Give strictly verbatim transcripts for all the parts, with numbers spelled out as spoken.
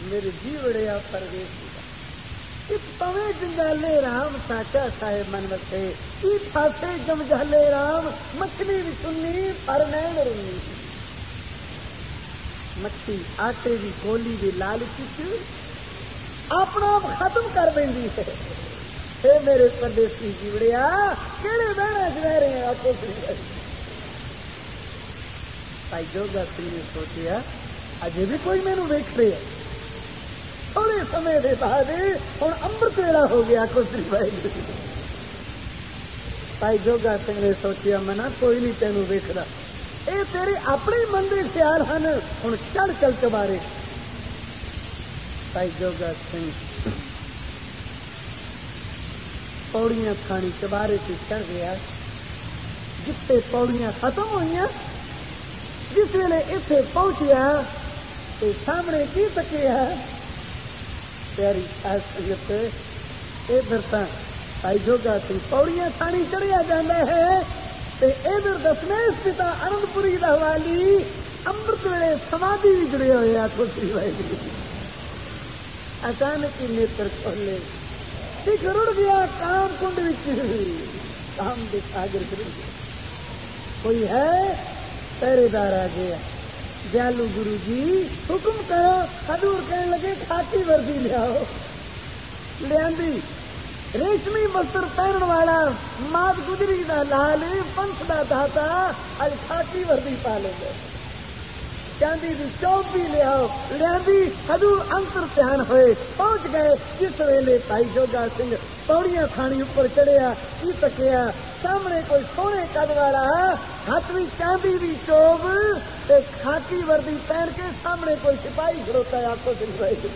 میرے جیوڑیا پرویش پویں جنجالے رام ساچا صاحب من وسے ای پھاسے جمجالے رام مچھلی بھی سننی پر نین رنی مچھی آٹے دی گولی دی لالچ اپنا آپ ختم کر دینی ہے اے میرے پردیسی جیوڑیا کہڑے بہنا چ رہ رہے ہیں آپ کو بھائی جوگا سنگھ نے سوچیا اجے بھی کوئی مینو ویکھ رہے ہیں تھوڑے سمے کے بعد ہوں امرت ویلا ہو گیا کوسری بھائی بھائی جوگا سنگھ نے سوچیا منا کوئی نہیں تینوں ویکھدا اے تیرے اپنے من کے خیال ہیں ہوں چڑھ چل چبارے بھائی جوگا سنگھ پوڑیاں کھانی چبارے سے چڑھ گیا جتنے پوڑیاں ختم ہوئی جس ویلے اتنے پہنچیا تو سامنے کی تکیا پیاری خاصیت ادھر بھائی جوگا سی پوڑیاں کھانی چڑھیا جانا ہے ادھر دسمیش پتا آنند پوری کا حوالی امرت ویلے سمادھی بھی جڑے ہوئے آ کوسری بھائی اچانک ہی نیتر کھولے سکھ رڑ گیا کام کنڈ کام آگر کوئی ہے پہرے دار آ گیا دیالو گرو جی حکم کرو حضور کہنے لگے کھاٹی وردی لیاؤ لیا ریشمی وسر پہننے والا مات گجری کا لال پنچ کا داتا اج کھاٹی وردی پا لے گئے چاندی کی چوپ بھی لیاؤ لیا حضور انتر دھیان ہوئے پہنچ گئے جس ویلے بھائی جوگا سنگھ پوڑیاں کھانی اوپر چڑھیا کی تکیا سامنے کوئی سونے قد والا ہاتھ بھی چاندی کی چوب کھاکی وردی پہن کے سامنے کوئی سپاہی کھڑوتا ہے آپ کو سنگھ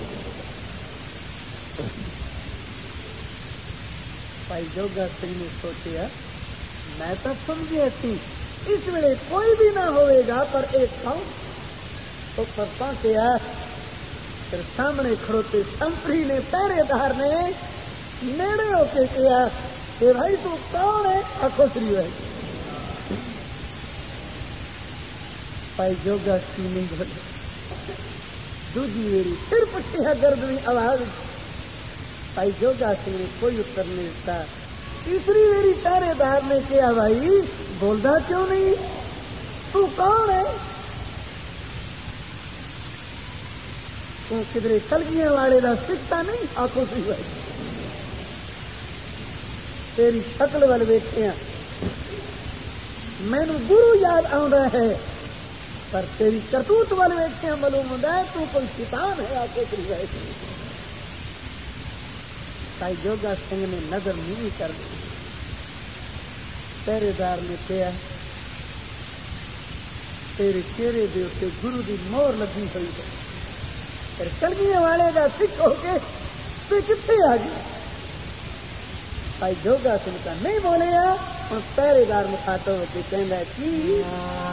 بھائی جوگا سنگھ نے سوچیا میں تو سمجھیا سی اس ویلے کوئی بھی نہ ہوئے گا پر ایک کھاؤں تو پرساں کیا پھر سامنے کھڑوتے سنتری نے پہرے دار نے نیڑے ہو کے کیا کہ بھائی تو کون ہے اکوسری بھائی بھائی جوگا سینی بولے دوجی میری پھر پوچھی ہے گردنی آواز بھائی جوگا سنگھ نے کوئی اتر نہیں دیتا تیسری میری پہرے دار نے کیا بھائی بولتا کیوں نہیں تو کون ہے تو کدھر کلگیاں والے کا سکھتا نہیں آخو سی بھائی تیری شکل وال ویکھیا مینو گرو یاد آ ہے پر تیری کرتوت وال ویکھیا معلوم ہوتا ہے تو کوئی شیطان ہے آخو سی بھائی بھائی جوگا سنگھ نے نظر نہیں کر دی پہرے دار نے کیا تیرے چہرے دے اتنے گرو کی مور لگی ہوئی ہے پھر کلگیاں والے کا سکھ ہو کے تو کتنے آ گئی بھائی جوگا سنگھ کا نہیں بولے ہوں پہرے دار مخاطب ہو کے کہنا کی